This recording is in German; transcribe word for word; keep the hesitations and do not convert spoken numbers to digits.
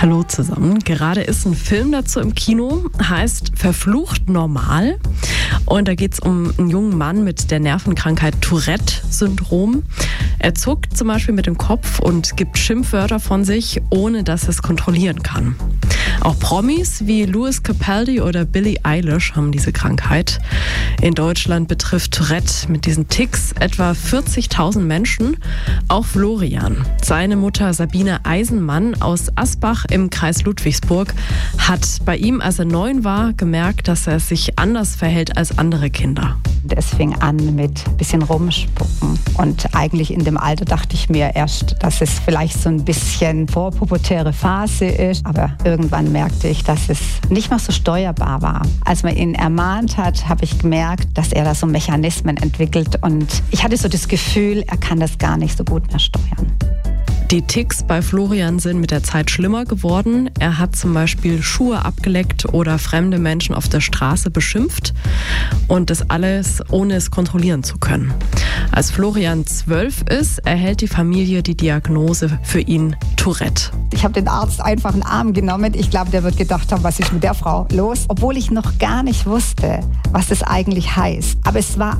Hallo zusammen. Gerade ist ein Film dazu im Kino, heißt Verflucht normal. Und da geht es um einen jungen Mann mit der Nervenkrankheit Tourette-Syndrom. Er zuckt zum Beispiel mit dem Kopf und gibt Schimpfwörter von sich, ohne dass er es kontrollieren kann. Auch Promis wie Lewis Capaldi oder Billie Eilish haben diese Krankheit. In Deutschland betrifft Tourette mit diesen Tics etwa vierzigtausend Menschen. Auch Florian. Seine Mutter Sabine Eisenmann aus Asbach im Kreis Ludwigsburg hat bei ihm, als er neun war, gemerkt, dass er sich anders verhält als andere Kinder. Es fing an mit ein bisschen rumspucken. Und eigentlich in dem Alter dachte ich mir erst, dass es vielleicht so ein bisschen vorpubertäre Phase ist. Aber irgendwann merkte ich, dass es nicht mehr so steuerbar war. Als man ihn ermahnt hat, habe ich gemerkt, dass er da so Mechanismen entwickelt. Und ich hatte so das Gefühl, er kann das gar nicht so gut mehr steuern. Die Tics bei Florian sind mit der Zeit schlimmer geworden. Er hat zum Beispiel Schuhe abgeleckt oder fremde Menschen auf der Straße beschimpft. Und das alles, ohne es kontrollieren zu können. Als Florian zwölf ist, erhält die Familie die Diagnose für ihn Tourette. Ich habe den Arzt einfach in den Arm genommen. Ich glaube, der wird gedacht haben, was ist mit der Frau los? Obwohl ich noch gar nicht wusste, was das eigentlich heißt. Aber es war